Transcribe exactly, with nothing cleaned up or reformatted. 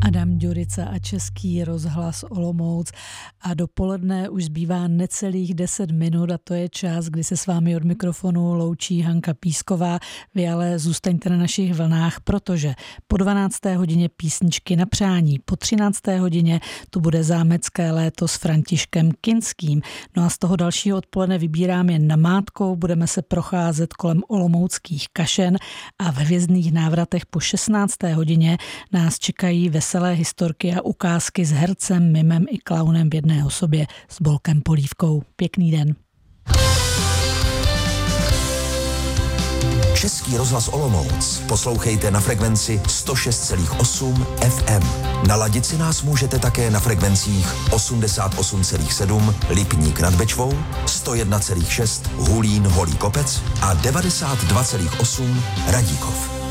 Adam Ďurica a Český rozhlas Olomouc a dopoledne už zbývá necelých deset minut a to je čas, kdy se s vámi od mikrofonu loučí Hanka Písková. Vy ale zůstaňte na našich vlnách, protože po dvanácté hodině písničky na přání, po třinácté hodině tu bude Zámecké léto s Františkem Kinským. No a z toho dalšího odpoledne vybírám jen namátkou, budeme se procházet kolem olomouckých kašen a v Hvězdných návratech po šestnácté hodině nás čekají veselé historky a ukázky s hercem, mimem i klaunem v jedné osobě s Bolkem Polívkou. Pěkný den. Český rozhlas Olomouc poslouchejte na frekvenci sto šest celá osm ef em. Naladit si nás můžete také na frekvencích osmdesát osm celá sedm Lipník nad Bečvou, sto jedna celá šest Hulín Holý Kopec a devadesát dva celá osm Radíkov.